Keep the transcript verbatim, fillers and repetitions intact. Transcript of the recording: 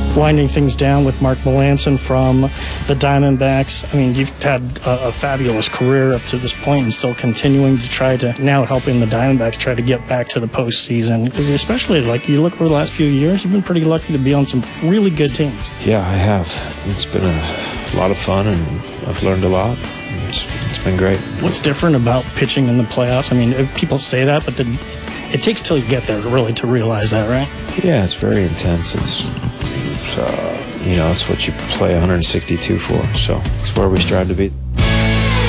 winding things down with Mark Melancon from the Diamondbacks. I mean, you've had a, a fabulous career up to this point and still continuing to try to, now helping the Diamondbacks try to get back to the postseason. Especially, like, you look over the last few years, you've been pretty lucky to be on some really good teams. Yeah, I have. It's been a lot of fun, and I've learned a lot. It's, it's been great. What's different about pitching in the playoffs? I mean, people say that, but the, it takes till you get there really to realize that, right? Yeah, it's very intense. It's, it's uh, you know, it's what you play one hundred sixty-two for. So it's where we strive to be.